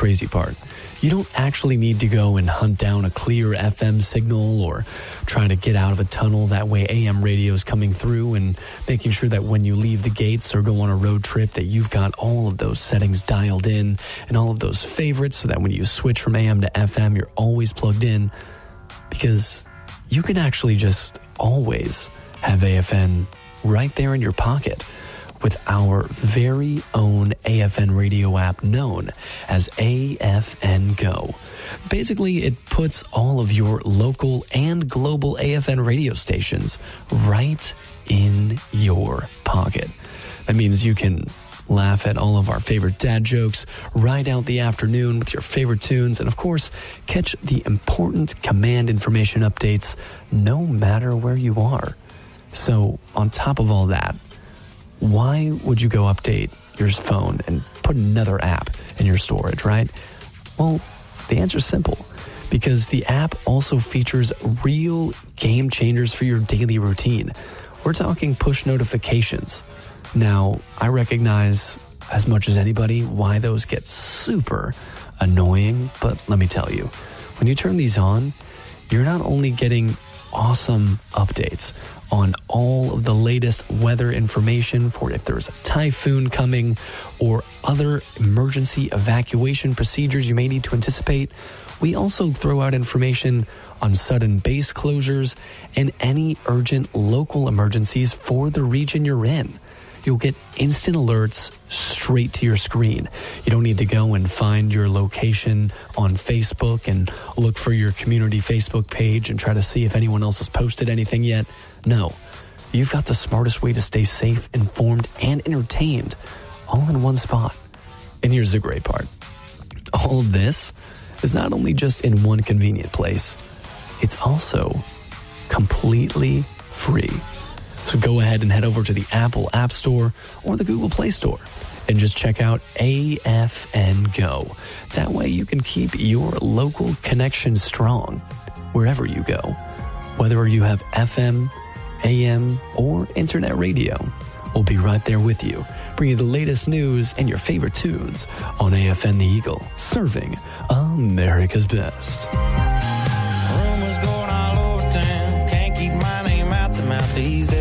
crazy part. You don't actually need to go and hunt down a clear FM signal or try to get out of a tunnel. That way AM radio is coming through and making sure that when you leave the gates or go on a road trip that you've got all of those settings dialed in and all of those favorites so that when you switch from AM to FM, you're always plugged in. Because you can actually just always have AFN right there in your pocket with our very own AFN radio app known as AFN Go. Basically, it puts all of your local and global AFN radio stations right in your pocket. That means you can laugh at all of our favorite dad jokes, ride out the afternoon with your favorite tunes, and of course, catch the important command information updates no matter where you are. So, on top of all that, why would you go update your phone and put another app in your storage, right? Well, the answer is simple. Because the app also features real game changers for your daily routine. We're talking push notifications. Now, I recognize as much as anybody why those get super annoying, but let me tell you, when you turn these on, you're not only getting awesome updates on all of the latest weather information for if there's a typhoon coming or other emergency evacuation procedures you may need to anticipate. We also throw out information on sudden base closures and any urgent local emergencies for the region you're in. You'll get instant alerts straight to your screen. You don't need to go and find your location on Facebook and look for your community Facebook page and try to see if anyone else has posted anything yet. No, you've got the smartest way to stay safe, informed, and entertained all in one spot. And here's the great part. All of this is not only just in one convenient place, it's also completely free. So go ahead and head over to the Apple App Store or the Google Play Store and just check out AFN Go. That way you can keep your local connection strong wherever you go. Whether you have FM, AM, or internet radio, we'll be right there with you, bringing you the latest news and your favorite tunes on AFN The Eagle, serving America's best. Rumors going all over town, can't keep my name out the mouth these days.